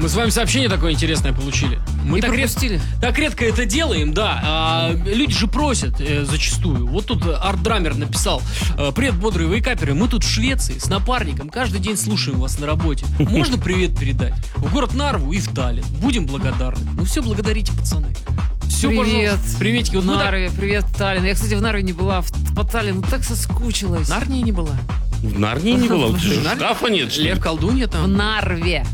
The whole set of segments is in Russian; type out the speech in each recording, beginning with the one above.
Мы с вами сообщение такое интересное получили. Мы И так пропустили. так редко это делаем, да. Люди же просят зачастую. Вот тут арт-драмер написал: привет, бодрые вейкаперы, мы тут в Швеции с напарником каждый день слушаем вас на работе. Можно привет передать? В город Нарву и в Таллин. Будем благодарны. Ну все, благодарите, пацаны. Все, Привет. пожалуйста. Приветики. Вот В мы так- Нарве, привет, Таллин. Я, кстати, в Нарве не была, по Таллину так соскучилась. Нарнии не была. В Нарнии не было? У тебя Нарнии? шкафа нет, что ли? Лев Колдунья В там. Нарве.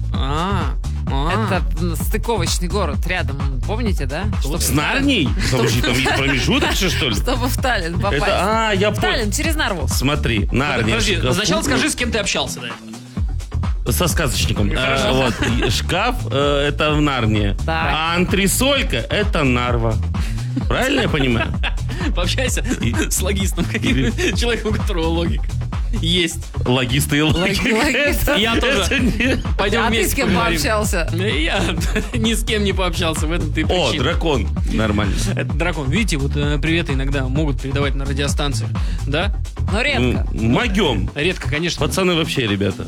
Это стыковочный город рядом, помните, да? Вот С Нарнией? Подожди, там есть промежуток, что ли? Чтобы в Таллин попасть. Я В понял. Таллин через Нарву. Смотри, Нарния. Подожди, шкаф. сначала скажи, с кем ты общался до этого. Со сказочником. Хорошо. Вот. И шкаф это в Нарнии. Так. А антресолька это Нарва. Правильно я понимаю? Пообщайся с логистом, каким человеком, у которого логика есть. Логисты и логика. Логист. Я тоже. Это не- Пойдем А ты вместе с кем поговорим. пообщался? Я ни с кем не пообщался, в этом ты О, причина. дракон. Нормально. Это дракон. Видите, вот приветы иногда могут передавать на радиостанциях, да? Но редко. Могем. Редко, конечно. Пацаны вообще, ребята.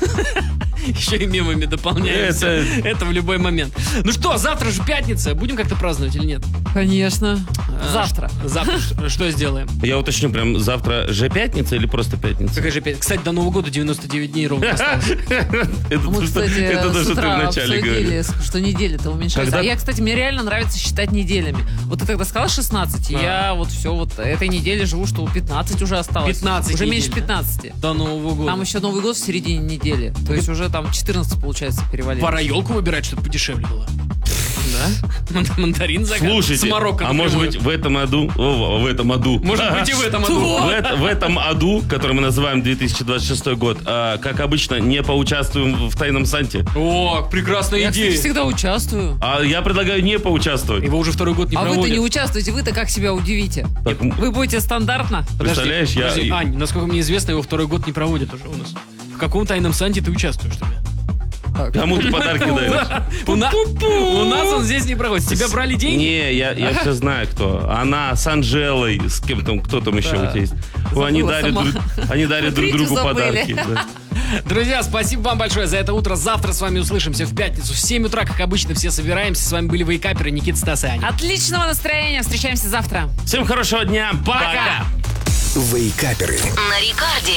Еще и мемами дополняются. Это в любой момент. Ну что, завтра же пятница. Будем как-то праздновать или нет? Конечно. Завтра. Завтра что сделаем? Я уточню, прям завтра же пятница или просто пятница? Какая же пятница? Кстати, до Нового года 99 дней ровно осталось. Это Мы, то, кстати, это то, с что ты утра вначале говорил. обсудили, что недели-то уменьшаются. Когда- А я, кстати, мне реально нравится считать неделями. Вот ты тогда сказал 16, и я вот все вот этой неделе живу, что 15 уже осталось. 15 Уже недель, меньше да? 15. До Нового года. Там еще Новый год в середине недели. То есть уже там 14, получается, перевалило. Пора елку выбирать, чтобы подешевле было. Да? Мандарин заказывать. Слушайте, С Марокко а может напрямую. быть в этом аду, Может быть и в этом году. В этом аду, который мы называем 2026 год, как обычно, не поучаствуем в Тайном Санте. О, прекрасная Я, кстати, идея. всегда участвую. А я предлагаю не поучаствовать. Его уже второй год не А вы-то проводят. не участвуете, вы-то как себя удивите? Так, Вы будете стандартно? представляешь, Подожди, я... Ань, насколько мне известно, его второй год не проводят уже у нас. В каком Тайном Санте ты участвуешь тогда? Кому ты подарки даришь? У нас он здесь не проходит. С тебя брали деньги? Не, я все знаю, кто. Она с Анжелой, с кем там, кто там еще у тебя есть. Они Забыла дарят, сама. они дарят друг Риту другу забыли. подарки. Да. Друзья, спасибо вам большое за это утро. Завтра с вами услышимся в пятницу. В 7 утра, как обычно, все собираемся. С вами были вейкаперы Никита, Стас и Аня. Отличного настроения, встречаемся завтра. Всем хорошего дня. Пока. Пока! Вейкаперы. На Рекорде.